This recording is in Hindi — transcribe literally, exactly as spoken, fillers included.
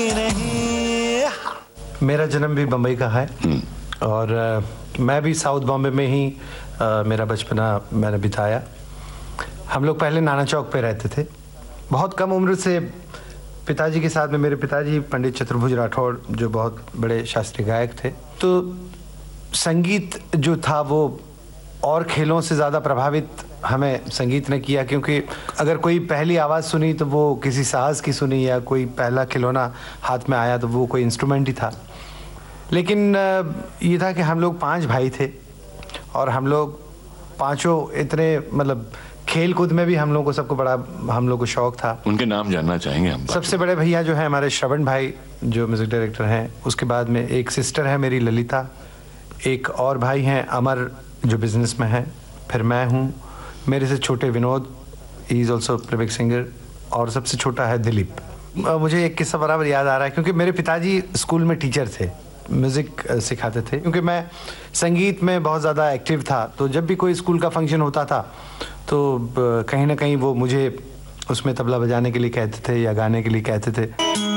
मेरा जन्म भी बम्बई का है और आ, मैं भी साउथ बॉम्बे में ही आ, मेरा बचपना मैंने बिताया। हम लोग पहले नाना चौक पे रहते थे। बहुत कम उम्र से पिताजी के साथ में, मेरे पिताजी पंडित चतुर्भुज राठौड़ जो बहुत बड़े शास्त्रीय गायक थे, तो संगीत जो था वो और खेलों से ज़्यादा प्रभावित हमें संगीत ने किया, क्योंकि अगर कोई पहली आवाज़ सुनी तो वो किसी साहस की सुनी, या कोई पहला खिलौना हाथ में आया तो वो कोई इंस्ट्रूमेंट ही था। लेकिन ये था कि हम लोग पांच भाई थे और हम लोग पांचों इतने, मतलब खेल कूद में भी हम लोगों को सबको बड़ा हम लोग को शौक था। उनके नाम जानना चाहेंगे हम। सबसे बड़े भैया जो है हमारे श्रवण भाई, जो म्यूजिक डायरेक्टर हैं। उसके बाद में एक सिस्टर है मेरी ललिता, एक और भाई हैं अमर जो बिजनेस में है, फिर मैं हूँ, मेरे से छोटे Vinod, he is also playback singer, और सबसे छोटा है दिलीप। मुझे एक किस्सा बराबर याद आ रहा है, क्योंकि मेरे पिताजी स्कूल में टीचर थे, म्यूज़िक सिखाते थे। क्योंकि मैं संगीत में बहुत ज़्यादा एक्टिव था, तो जब भी कोई स्कूल का फंक्शन होता था तो कहीं ना कहीं वो मुझे उसमें तबला बजाने के लिए कहते थे या गाने के लिए कहते थे।